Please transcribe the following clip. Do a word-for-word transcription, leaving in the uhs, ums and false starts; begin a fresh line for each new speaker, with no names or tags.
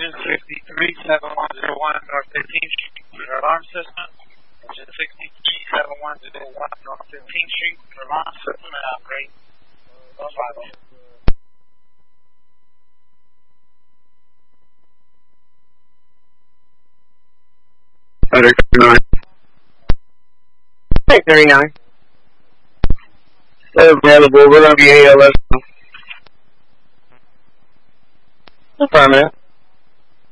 Engine sixty-three seven one zero one North fifteenth Street, your alarm system. Engine sixty-three seven one zero one North fifteenth Street, your alarm system, and operate. one five zero.
thirty-nine. thirty-nine. Still available. We're going to be A L S now. Affirmative.